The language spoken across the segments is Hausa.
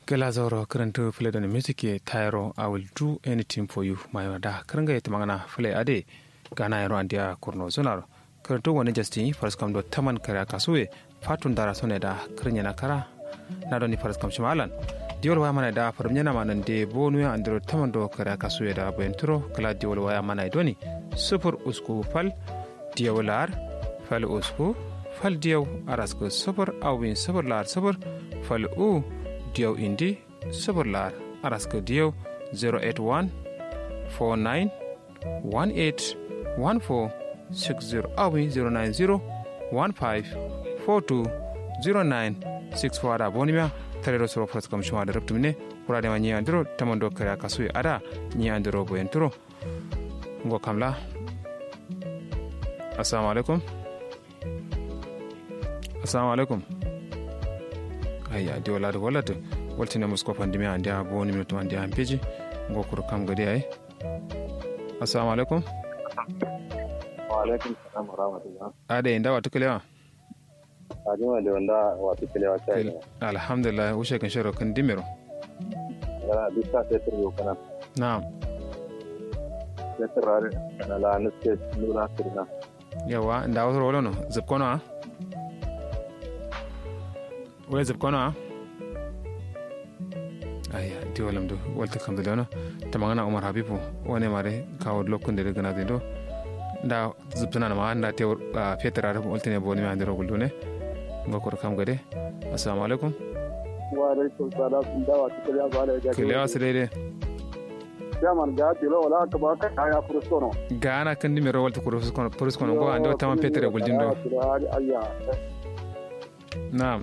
Gelazoro current play the music Tyro I will do anything for you my da karanga yet mangana play ade gana yaro andia kurno zonaro current woni justi first come do taman kara kasue fatun dara sone da krinya na kara na doni first come shimalan diol wa mana da farmnya manan de bonu ya andro taman do kara kasue da bentro kala diol wa mana doni super usku fal diolar fal usku fal diaw arasko super awin super lar super fal u diyaw indi sabarlar araska diyaw 081 49 18 14 60 awi 090 15 42 09 64 ada bonimia tarero soro fras kam shuma da raptumne kurade ma nyi andro tamando kare kasu ada nyi andro bo entro ngo kamla assalamu alaikum ayya di wala walata waltina musko pandemi ande abo ni minuto ande ampeji ngokuru kam gadi ay assalamu alaikum wa alaikum salam wa rahmatullah ade inda watu kelewa ajuma de wanda watu kelewa kai alhamdulillah ushe kan sharo kan dimero ya bisa tetri yo kana na'am tetrar kana la nuske lura sirna yawa inda wato wolono zubkono a wala zubkono a aya di walam do walta kam do tamangana umar habibu wone mare kawo lokkunde de gana do nda zubtana ma nda te fetra da waltene boni ma ndiro guldune ngokor kam gade assalamu alaikum wa alaikum salam dawa tikaliya bale ga kiliya sirede jaman ga dilo wala ka ba ka ya furuskono gana kan nimero walta furuskono go ando tamam fetra guldindo ayya naam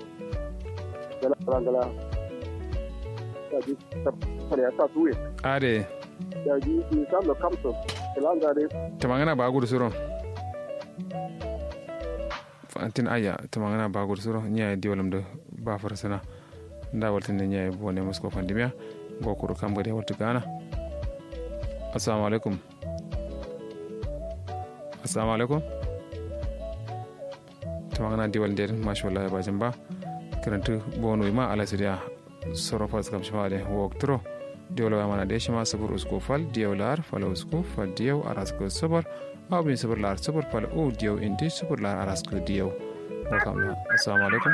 gala ji kare ta tuwe ade ya ji sam lo kamto kelanga de tamangana ba gudu suro fantin aya tamangana ba gudu suro nya di walam do ba farsana nda waltin nya bone musko fandimia gokuru kam gade waltu gana assalamu alaikum tamangana di walde mashallah ba jamba kirantu bonu ma ala sidia soro fas kam shimade woktro diolo mana de shima sabur usko fal diolar fal usko fal dio arasko sabar aw bin sabar lar sabar fal o dio indi sabar lar arasko dio welcome assalamu alaikum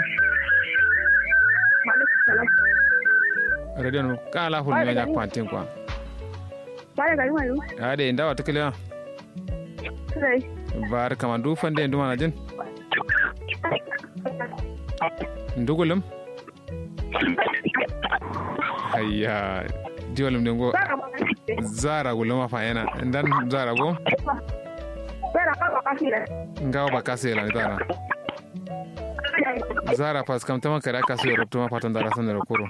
radio no kala hul me yak pantin kwa baya ga yumayu ade ndawa tukile sai bar kamandu fande nduma na jin ndugulum ayya diwalum dingo zara guluma fa yana dan zara go bera ka bakasile ngaw bakasela zara zara pas kam tama kara kasu rutuma fatan dara sanar kuro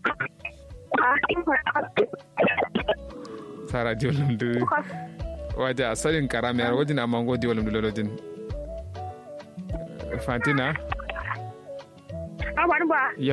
zara diwalum du waja asalin karamiyar wajin amango diwalum du lolojin fantina awan ba